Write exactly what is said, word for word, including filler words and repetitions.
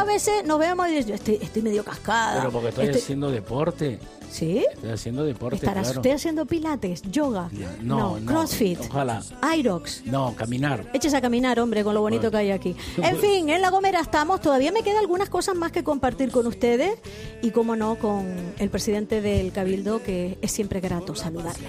a veces nos vemos y yo estoy, estoy medio cascada. Pero porque estoy, estoy... haciendo deporte. ¿Sí? Estoy haciendo deporte, ¿Estarás claro. usted haciendo pilates, yoga? No, no, crossfit, ojalá. Aerox. No, caminar. Eches a caminar, hombre, con lo bonito Bueno. que hay aquí. En fin, en La Gomera estamos. Todavía me quedan algunas cosas más que compartir con ustedes y, como no, con el presidente del Cabildo, que es siempre grato saludarle.